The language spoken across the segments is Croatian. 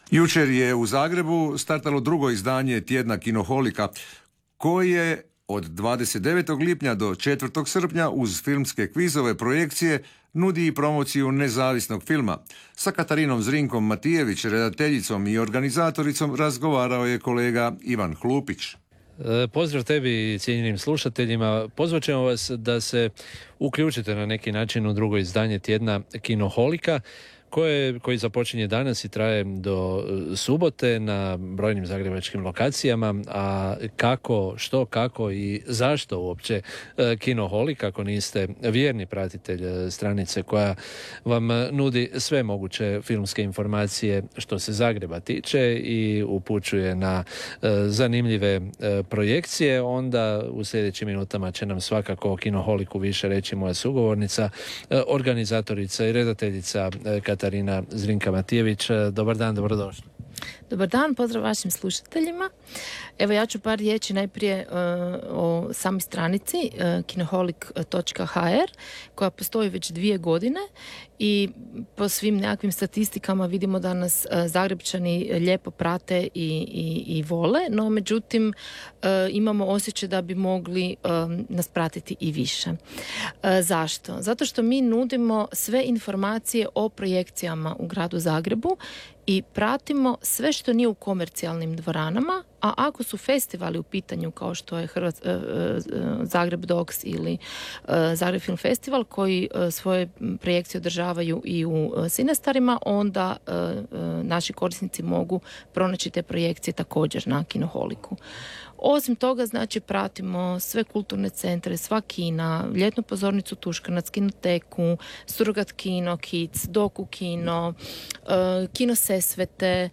Jučer je u Zagrebu startalo drugo izdanje tjedna Kinoholika, koje od 29. lipnja do 4. srpnja uz filmske kvizove projekcije nudi i promociju nezavisnog filma. Sa Katarinom Zrinkom Matijević, redateljicom i organizatoricom, razgovarao je kolega Ivan Hlupić. Pozdrav tebi i cijenjenim slušateljima. Pozvat ćemo vas da se uključite na neki način u drugo izdanje tjedna Kinoholika, koji započinje danas i traje do subote na brojnim zagrebačkim lokacijama. A kako i zašto uopće Kinoholik, ako niste vjerni pratitelj stranice koja vam nudi sve moguće filmske informacije što se Zagreba tiče i upućuje na zanimljive projekcije, onda u sljedećim minutama će nam svakako o Kinoholiku više reći moja sugovornica, organizatorica i redateljica Katarina Zrinka Matijević. Dobar dan, dobrodošli. Dobar dan, pozdrav vašim slušateljima. Evo, ja ću par riječi najprije o samoj stranici kinoholik.hr koja postoji već 2 godine i po svim nekakvim statistikama vidimo da nas Zagrebčani lijepo prate i vole, no međutim imamo osjećaj da bi mogli nas pratiti i više. Zašto? Zato što mi nudimo sve informacije o projekcijama u gradu Zagrebu i pratimo sve što nije u komercijalnim dvoranama, a ako su festivali u pitanju kao što je Zagreb Docs ili Zagreb Film Festival koji svoje projekcije održavaju i u Sinestarima, onda naši korisnici mogu pronaći te projekcije također na Kinoholiku. Osim toga, znači, pratimo sve kulturne centre, sva kina, ljetnu pozornicu Tuškanac, Kinoteku, Surogat kino, Kids, Doku kino, Kino Sesvete,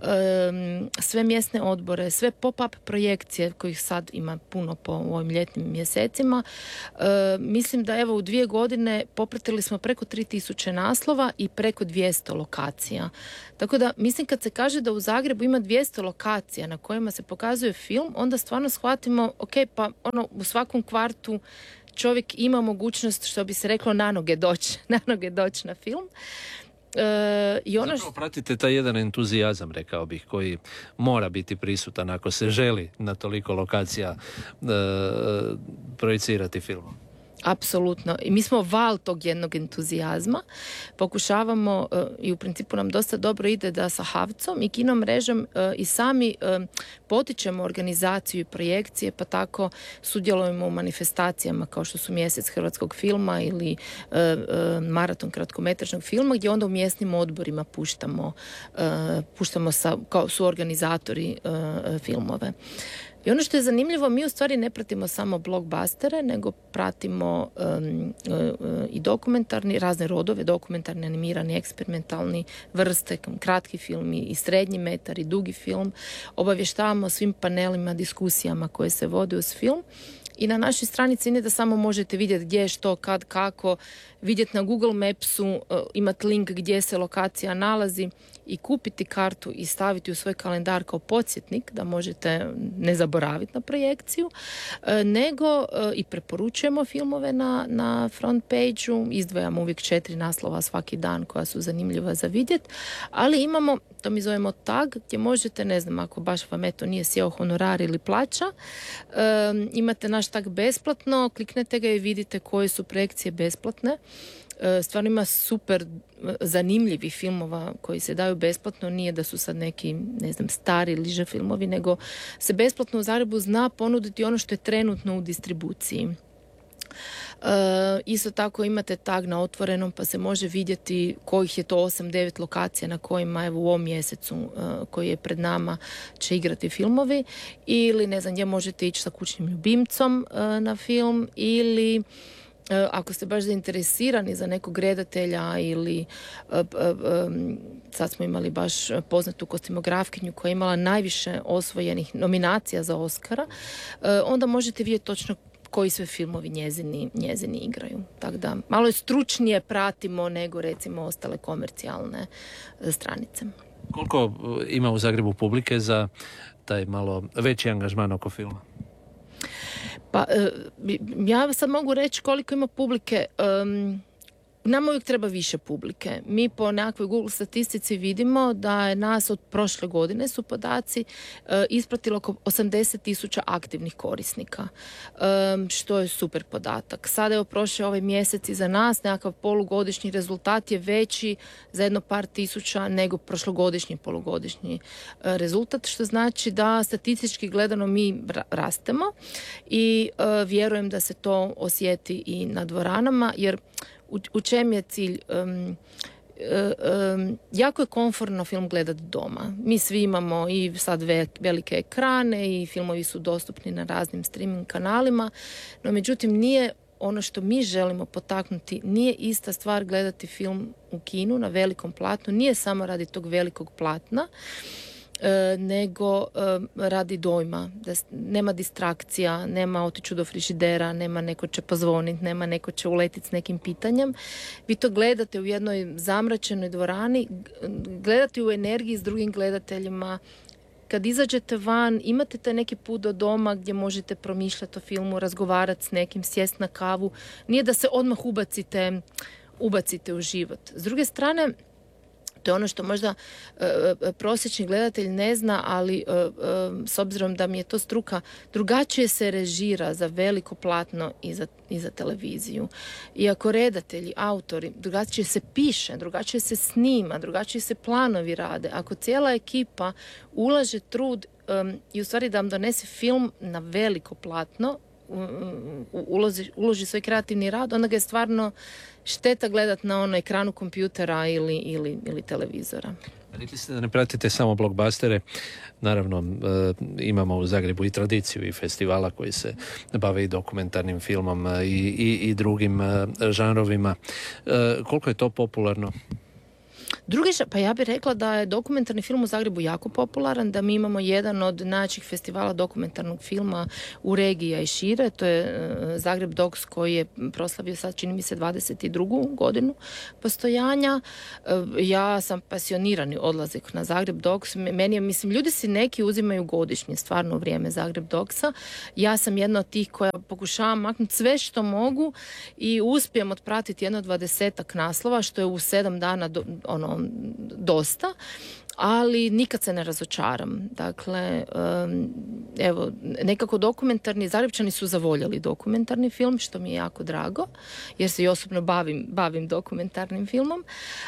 sve mjesne odbore, sve pop-up projekcije kojih sad ima puno po ovim ljetnim mjesecima. Mislim da evo u 2 godine popratili smo preko 3000 naslova i preko 200 lokacija. Tako da, mislim, kad se kaže da u Zagrebu ima 200 lokacija na kojima se pokazuje film, onda stvarno shvatimo, ok, pa u svakom kvartu čovjek ima mogućnost, što bi se reklo, na noge doći na film. I zapravo pratite taj jedan entuzijazam, rekao bih, koji mora biti prisutan ako se želi na toliko lokacija projicirati filmom. Apsolutno. I mi smo val tog jednog entuzijazma. Pokušavamo i u principu nam dosta dobro ide da sa HAVC-om i kino mrežom i sami potičemo organizaciju i projekcije, pa tako sudjelujemo u manifestacijama kao što su Mjesec hrvatskog filma ili maraton kratkometražnog filma, gdje onda u mjesnim odborima puštamo kao su organizatori filmove. I ono što je zanimljivo, mi u stvari ne pratimo samo blockbustere, nego pratimo i dokumentarni, razne rodove, dokumentarni, animirani, eksperimentalni vrste, kratki film i srednji metar i dugi film. Obavještavamo o svim panelima, diskusijama koje se vode uz film. I na našoj stranici ne da samo možete vidjeti gdje, što, kad, kako, vidjeti na Google Mapsu, imati link gdje se lokacija nalazi i kupiti kartu i staviti u svoj kalendar kao podsjetnik da možete ne zaboraviti na projekciju, nego i preporučujemo filmove na front page-u, izdvajamo uvijek 4 naslova svaki dan koja su zanimljiva za vidjeti, ali imamo, to mi zovemo tag, gdje možete, ne znam, ako baš vam nije sjeo honorar ili plaća, imate naš tag besplatno, kliknete ga i vidite koje su projekcije besplatne. Stvarno ima super zanimljivih filmova koji se daju besplatno, nije da su sad neki, ne znam, stari liže filmovi, nego se besplatno u Zagrebu zna ponuditi ono što je trenutno u distribuciji. Isto tako imate tag na otvorenom pa se može vidjeti kojih je to 8-9 lokacija na kojima evo u ovom mjesecu koji je pred nama će igrati filmovi, ili ne znam gdje možete ići sa kućnim ljubimcom na film, ili ako ste baš zainteresirani za nekog redatelja ili sad smo imali baš poznatu kostimografkinju koja je imala najviše osvojenih nominacija za Oscara, onda možete vidjeti točno koji sve filmovi njezini igraju. Tako da malo je stručnije pratimo nego recimo ostale komercijalne stranice. Koliko ima u Zagrebu publike za taj malo veći angažman oko filma? Pa ja sad mogu reći koliko ima publike. Nama uvijek treba više publike. Mi po nekakvoj Google statistici vidimo da je nas od prošle godine, su podaci, ispratilo oko 80,000 aktivnih korisnika, što je super podatak. Sada je prošao ovaj mjesec i za nas nekakav polugodišnji rezultat je veći za jedno par tisuća nego prošlogodišnji polugodišnji rezultat, što znači da statistički gledano mi rastemo i vjerujem da se to osjeti i na dvoranama, jer u čem je cilj? Jako je komfortno film gledati doma. Mi svi imamo i sad velike ekrane i filmovi su dostupni na raznim streaming kanalima, no međutim nije ono što mi želimo potaknuti, nije ista stvar gledati film u kinu na velikom platnu, nije samo radi tog velikog platna, nego radi dojma, da nema distrakcija, nema otiću do frižidera, nema neko će pozvoniti, nema neko će uletiti s nekim pitanjem. Vi to gledate u jednoj zamračenoj dvorani, gledate u energiji s drugim gledateljima. Kad izađete van, imate taj neki put do doma gdje možete promišljati o filmu, razgovarati s nekim, sjest na kavu. Nije da se odmah ubacite u život. S druge strane, to je ono što možda prosječni gledatelj ne zna, ali s obzirom da mi je to struka, drugačije se režira za veliko platno i za televiziju. Iako redatelji, autori, drugačije se piše, drugačije se snima, drugačije se planovi rade. Ako cijela ekipa ulaže trud i u stvari da vam donese film na veliko platno, uloži svoj kreativni rad, onda ga je stvarno šteta gledati na ono ekranu kompjutera ili televizora. Rekli ste da ne pratite samo blockbustere. Naravno, imamo u Zagrebu i tradiciju i festivala koji se bave i dokumentarnim filmom i drugim žanrovima. Koliko je to popularno? Pa ja bih rekla da je dokumentarni film u Zagrebu jako popularan, da mi imamo jedan od najjačih festivala dokumentarnog filma u regiji i šire, to je Zagreb Docs koji je proslavio sad, čini mi se, 22. godinu postojanja. Ja sam pasionirani odlazak na Zagreb Docs. Meni je, mislim, ljudi si neki uzimaju godišnje, stvarno u vrijeme Zagreb Docsa. Ja sam jedna od tih koja pokušavam maknuti sve što mogu i uspijem otpratiti jedno 20 naslova, što je u 7 dana dosta, ali nikad se ne razočaram. Dakle, evo, nekako dokumentarni, Zagrepčani su zavoljeli dokumentarni film, što mi je jako drago, jer se i osobno bavim dokumentarnim filmom.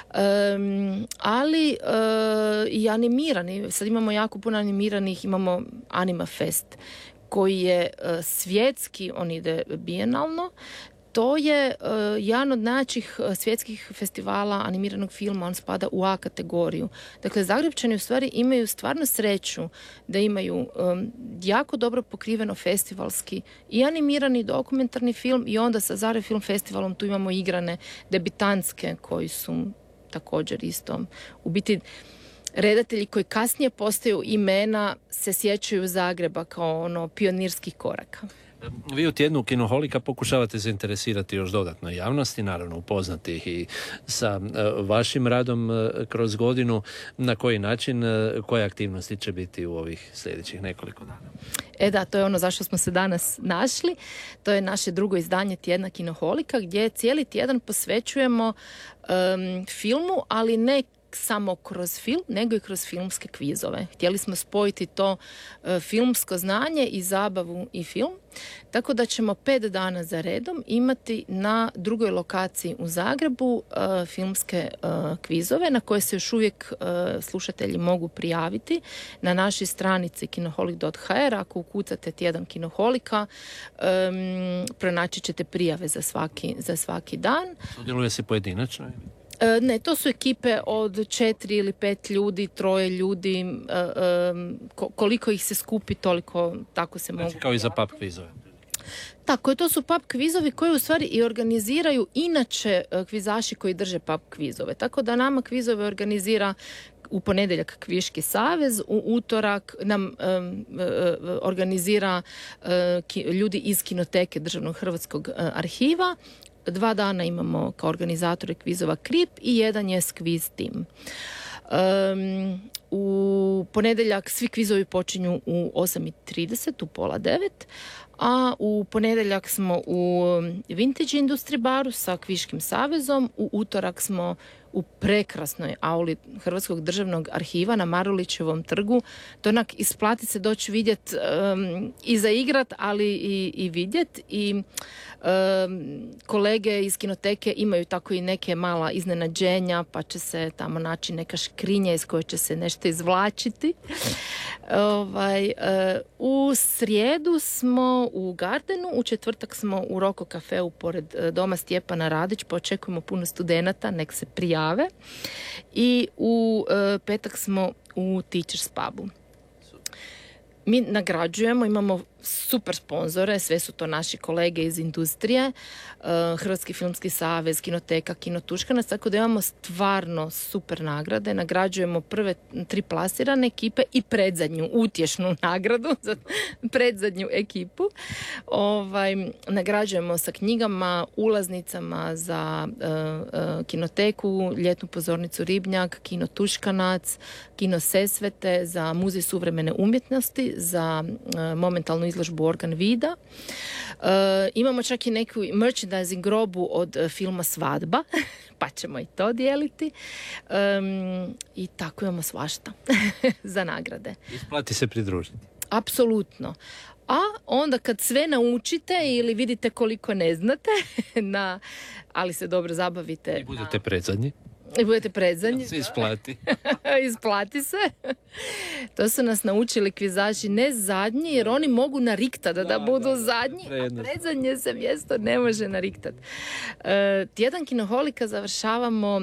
Ali i animirani, sad imamo jako puno animiranih, imamo Anima Fest, koji je svjetski, on ide bijenalno. To je jedan od najjačih svjetskih festivala animiranog filma, on spada u A kategoriju. Dakle, Zagrepčani u stvari imaju stvarno sreću da imaju jako dobro pokriveno festivalski i animirani dokumentarni film i onda sa Zagreb Film Festivalom tu imamo igrane debitantske koji su također isto u biti redatelji koji kasnije postaju imena se sjećaju Zagreba kao ono pionirskih koraka. Vi u tjednu Kinoholika pokušavate zainteresirati još dodatno javnosti, naravno upoznati ih i sa vašim radom kroz godinu. Na koji način, koje aktivnosti će biti u ovih sljedećih nekoliko dana? Da, to je ono zašto smo se danas našli. To je naše drugo izdanje tjedna Kinoholika, gdje cijeli tjedan posvećujemo filmu, ali ne samo kroz film, nego i kroz filmske kvizove. Htjeli smo spojiti to filmsko znanje i zabavu i film, tako da ćemo 5 dana za redom imati na drugoj lokaciji u Zagrebu filmske kvizove na koje se još uvijek slušatelji mogu prijaviti na našoj stranici kinoholik.hr. Ako ukucate tjedan Kinoholika, pronaći ćete prijave za svaki dan. Sudjeluje se pojedinačno? Ne, to su ekipe od 4 ili 5 ljudi, 3 ljudi, koliko ih se skupi, toliko tako se mogu. Znači kao i za pub kvizove. Tako je, to su pub kvizovi koji u stvari i organiziraju inače kvizaši koji drže pub kvizove. Tako da nama kvizove organizira u ponedjeljak Kviški savez, u utorak nam organizira ljudi iz Kinoteke Državnog Hrvatskog arhiva. 2 dana imamo kao organizatore kvizova KRIP i jedan je Skviz Team. U ponedjeljak svi kvizovi počinju u 8:30, u 8:30, a u ponedjeljak smo u Vintage Industry baru sa Kviškim savezom, u utorak smo u prekrasnoj auli Hrvatskog državnog arhiva na Marulićevom trgu. To onak isplati se doći vidjet i zaigrat, ali i vidjet. I kolege iz kinoteke imaju tako i neke mala iznenađenja, pa će se tamo naći neka škrinja iz koje će se nešto izvlačiti. U srijedu smo u Gardenu, u četvrtak smo u Roko kafeu pored doma Stjepana Radić, pa očekujemo puno studenata, nek se prijave. I u petak smo u Teachers pubu. Mi nagrađujemo, imamo super sponzore, sve su to naši kolege iz industrije, Hrvatski filmski savez, Kinoteka, Kino Tuškanac, tako da imamo stvarno super nagrade. Nagrađujemo prve 3 plasirane ekipe i predzadnju utješnu nagradu za predzadnju ekipu. Nagrađujemo sa knjigama, ulaznicama za Kinoteku, Ljetnu pozornicu Ribnjak, Kino Tuškanac, Kino Sesvete, za Muzej suvremene umjetnosti, za momentalnu izložbu Organ Vida. Imamo čak i neku merchandising grobu od filma Svadba, pa ćemo i to dijeliti. I tako imamo svašta za nagrade. Isplati se pridružiti. Apsolutno. A onda kad sve naučite ili vidite koliko ne znate, ali se dobro zabavite. I budete predzadnji. I budete predzadnji. Se isplati. Isplati se. To su nas naučili kvizači, ne zadnji, jer oni mogu nariktat da budu zadnji, a predzadnje se mjesto ne može nariktat. Tjedan Kinoholika završavamo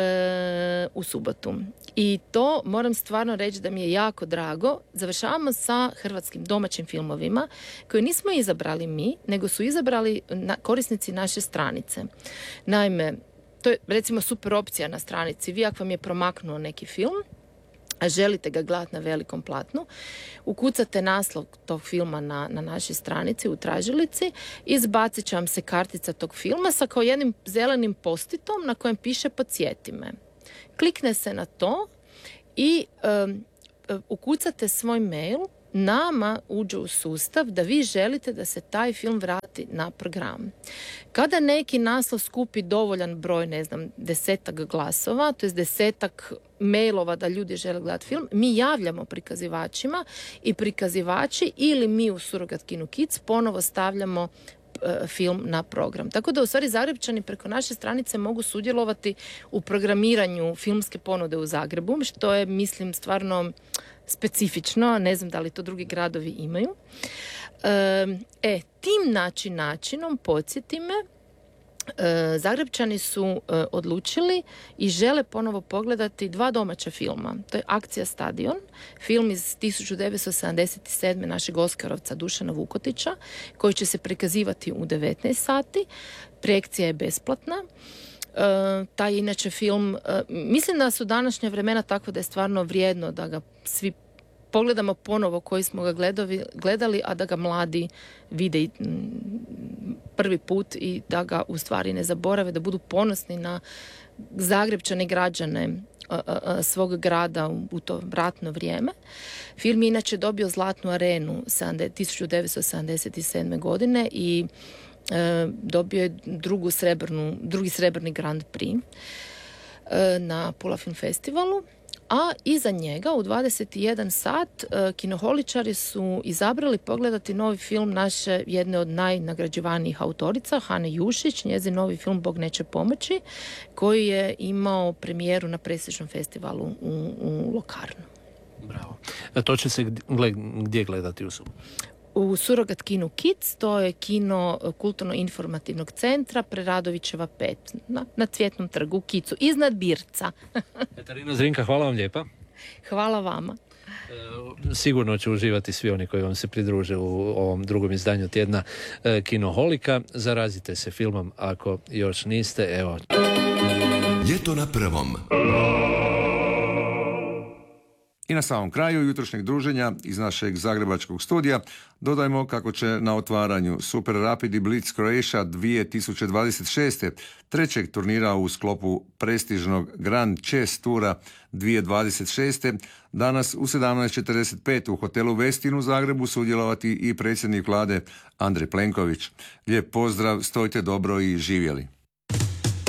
u subotu. I to moram stvarno reći da mi je jako drago. Završavamo sa hrvatskim domaćim filmovima koje nismo izabrali mi, nego su izabrali korisnici naše stranice. Naime, to je recimo super opcija na stranici. Vi ako vam je promaknuo neki film, a želite ga gledati na velikom platnu, ukucate naslov tog filma na našoj stranici u tražilici, izbacit će vam se kartica tog filma sa kao jednim zelenim postitom na kojem piše podsjeti me. Klikne se na to i ukucate svoj mail, nama uđe u sustav da vi želite da se taj film vrati na program. Kada neki naslov skupi dovoljan broj, 10 glasova, to je 10 mailova da ljudi žele gledati film, mi javljamo prikazivačima i prikazivači ili mi u Surogat Kino Kids ponovo stavljamo film na program. Tako da u stvari Zagrepčani preko naše stranice mogu sudjelovati u programiranju filmske ponude u Zagrebu, što je, mislim, stvarno specifično, ne znam da li to drugi gradovi imaju. Tim načinom, podsjeti me, Zagrepčani su odlučili i žele ponovo pogledati 2 domaća filma. To je Akcija Stadion, film iz 1977. našeg Oskarovca Dušana Vukotića, koji će se prikazivati u 19 sati. Projekcija je besplatna. Taj inače film, mislim da su današnja vremena tako da je stvarno vrijedno da ga svi pogledamo ponovo koji smo ga gledali, a da ga mladi vide prvi put i da ga u stvari ne zaborave, da budu ponosni na Zagrepčane građane svog grada u to ratno vrijeme. Film je inače dobio Zlatnu arenu 1977. godine i dobio je drugi srebrni Grand Prix na Pula Film Festivalu. A iza njega u 21 sat kinoholičari su izabrali pogledati novi film naše jedne od najnagrađivanijih autorica, Hane Jušić, njezin novi film Bog neće pomoći, koji je imao premijeru na prestižnom festivalu u Locarnu. Bravo. A to će se gdje gledati u subotu? U Surogat Kino Kids, to je kino kulturno-informativnog centra Preradovićeva 5 na Cvjetnom trgu u Kicu, iznad Birca. Katarina Zrinka, hvala vam lijepa. Hvala vama. Sigurno će uživati svi oni koji vam se pridruže u ovom drugom izdanju tjedna Kinoholika. Zarazite se filmom ako još niste. Evo. Ljeto na prvom. I na samom kraju jutrošnjeg druženja iz našeg zagrebačkog studija dodajmo kako će na otvaranju Super Rapid i Blitz Croatia 2026. trećeg turnira u sklopu prestižnog Grand Chess Tura 2026. danas u 17:45 u hotelu Westin u Zagrebu sudjelovati i predsjednik vlade Andrej Plenković. Lijep pozdrav, stojte dobro i živjeli.